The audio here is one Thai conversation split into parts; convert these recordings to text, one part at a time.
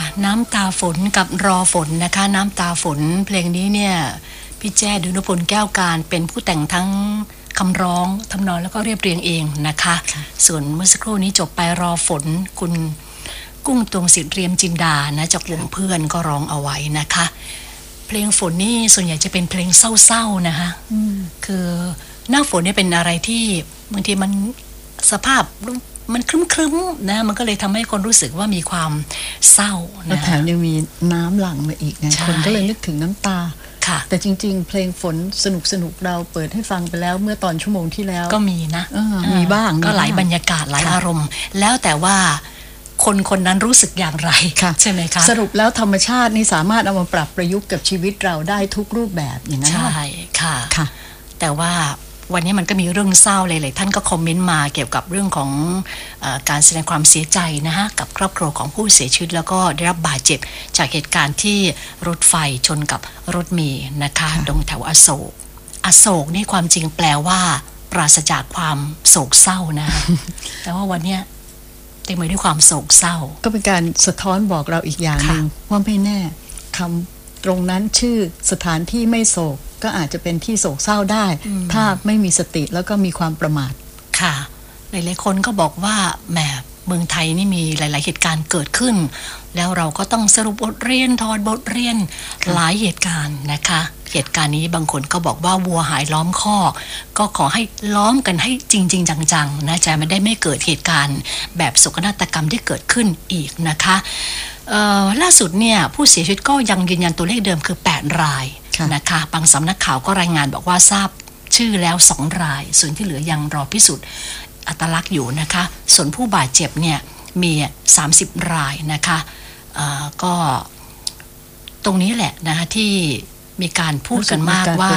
น้ำตาฝนกับรอฝนนะคะน้ำตาฝนเพลงนี้เนี่ยพี่แจ้ดุลพลแก้วการเป็นผู้แต่งทั้งคำร้องทำนองแล้วก็เรียบเรียงเองนะคะส่วนเมื่อสักครู่นี้จบไปรอฝนคุณกุ้งตวงศิษย์เรียมจินดานะจากวงเพื่อนก็ร้องเอาไว้นะคะเพลงฝนนี่ส่วนใหญ่จะเป็นเพลงเศร้าๆนะคะคือหน้าฝนเนี่ยเป็นอะไรที่บางทีมันสภาพมันครึ้มๆนะมันก็เลยทำให้คนรู้สึกว่ามีความเศร้านะแถมยังมีน้ำหลั่งมาอีกนะคนก็เลยนึกถึงน้ำตาแต่จริงๆเพลงฝนสนุกเราเปิดให้ฟังไปแล้วเมื่อตอนชั่วโมงที่แล้วก็มีนะมีบ้างก็หลายบรรยากาศหลายอารมณ์แล้วแต่ว่าคนนั้นรู้สึกอย่างไรใช่ไหมคะสรุปแล้วธรรมชาตินี่สามารถเอามาปรับประยุกต์กับชีวิตเราได้ทุกรูปแบบอย่างนั้นใช่ค่ะแต่ว่าวันนี้มันก็มีเรื่องเศร้าเลยท่านก็คอมเมนต์มาเกี่ยวกับเรื่องของการแสดงความเสียใจนะฮะกับครอบครัวของผู้เสียชีวิตแล้วก็ได้รับบาดเจ็บจากเหตุการณ์ที่รถไฟชนกับรถเมล์นะคะตรงแถวอโศกนี่ความจริงแปลว่าปราศจากความโศกเศร้านะ แต่ว่าวันนี้เต็มไปด้วยความโศกเศร้าก็เป็นการสะท้อนบอกเราอีกอย่างนึงว่าไม่แน่คำตรงนั้นชื่อสถานที่ไม่โศกก็อาจจะเป็นที่โศกเศร้าได้ถ้าไม่มีสติแล้วก็มีความประมาทค่ะหลายๆคนก็บอกว่าแหมเมืองไทยนี่มีหลายๆเหตุการณ์เกิดขึ้นแล้วเราก็ต้องสรุปบทเรียนถอดบทเรียนหลายเหตุการณ์นะคะเหตุการณ์นี้บางคนก็บอกว่าวัวหายล้อมคอกก็ขอให้ล้อมกันให้จริงๆจังๆนะจะไม่ได้ไม่เกิดเหตุการณ์แบบโศกนาฏกรรมที่เกิดขึ้นอีกนะคะล่าสุดเนี่ยผู้เสียชีวิตก็ยังยืนยันตัวเลขเดิมคือ8รายนะคะบางสำนักข่าวก็รายงานบอกว่าทราบชื่อแล้ว2รายส่วนที่เหลือยังรอพิสูจน์อัตลักษณ์อยู่นะคะส่วนผู้บาดเจ็บเนี่ยมี30รายนะคะก็ตรงนี้แหละนะคะที่มีการพูดกันมากว่า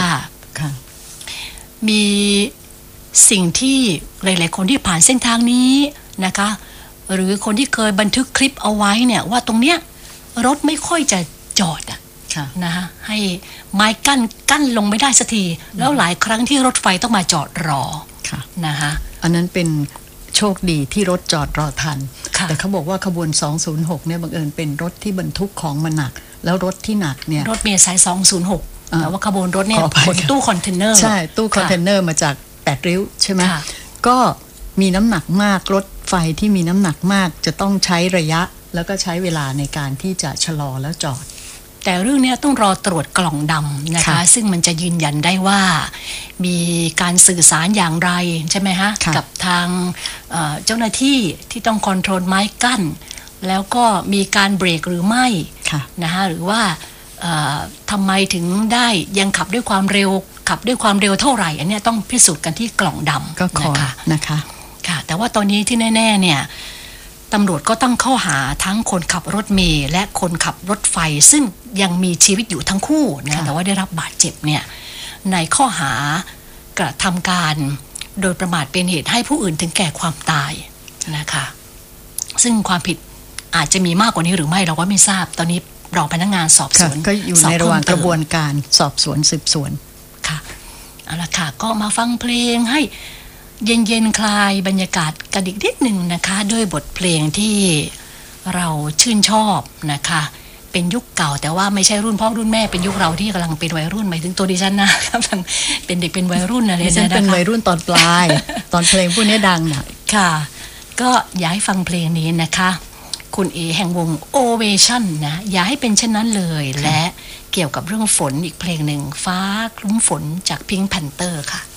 มีสิ่งที่หลายๆคนที่ผ่านเส้นทางนี้นะคะหรือคนที่เคยบันทึกคลิปเอาไว้เนี่ยว่าตรงเนี้ยรถไม่ค่อยจะจอดนะคะให้ไม้กั้นลงไม่ได้สักทีแล้วหลายครั้งที่รถไฟต้องมาจอดรอนะคะอันนั้นเป็นโชคดีที่รถจอดรอทันแต่เขาบอกว่าขบวน206เนี่ยบังเอิญเป็นรถที่บรรทุกของมาหนักแล้วรถที่หนักเนี่ยรถเมล์สาย206แต่ว่าขบวนรถเนี่ยขนตู้คอนเทนเนอร์ใช่ตู้คอนเทนเนอร์มาจาก8ริ้วใช่ไหมก็มีน้ำหนักมากรถไฟที่มีน้ำหนักมากจะต้องใช้ระยะแล้วก็ใช้เวลาในการที่จะชะลอแล้วจอดแต่เรื่องนี้ต้องรอตรวจกล่องดำนะคะซึ่งมันจะยืนยันได้ว่ามีการสื่อสารอย่างไรใช่ไหมฮะกับทางเจ้าหน้าที่ที่ต้องคอนโทรลไม้กั้นแล้วก็มีการเบรกหรือไม่นะคะหรือว่าทำไมถึงได้ยังขับด้วยความเร็วเท่าไหร่อันนี้ต้องพิสูจน์กันที่กล่องดำก็ขอนะคะค่ะแต่ว่าตอนนี้ที่แน่ๆเนี่ยตำรวจก็ต้องเข้าหาทั้งคนขับรถเมล์และคนขับรถไฟซึ่งยังมีชีวิตอยู่ทั้งคู่นะแต่ว่าได้รับบาดเจ็บเนี่ยในข้อหากระทำการโดยประมาทเป็นเหตุให้ผู้อื่นถึงแก่ความตายนะคะซึ่งความผิดอาจจะมีมากกว่านี้หรือไม่เราก็ไม่ทราบตอนนี้รองพนักงานสอบสวนก็อยู่ในระหว่างกระบวนการสอบสวนสืบสวนค่ะเอาละค่ะก็มาฟังเพลงให้เย็นๆคลายบรรยากาศกันอีกนิดหนึ่งนะคะด้วยบทเพลงที่เราชื่นชอบนะคะเป็นยุคเก่าแต่ว่าไม่ใช่รุ่นพ่อรุ่นแม่เป็นยุคเราที่กำลังเป็นวัยรุ่นหมายถึงตัวดิฉันนะครับเป็นเด็กเป็นวัยรุ่นอะไรนะคะดิฉันเป็นวัยรุ่นตอนปลาย ตอนเพลงพวกนี้ดังนะค่ะก็อยากให้ฟังเพลงนี้นะคะคุณเอแห่งวง Ovation นะอย่าให้เป็นเช่นนั้นเลยและเกี่ยวกับเรื่องฝนอีกเพลงหนึ่งฟ้าคลุ้มฝนจาก Pink Panther ค่ะ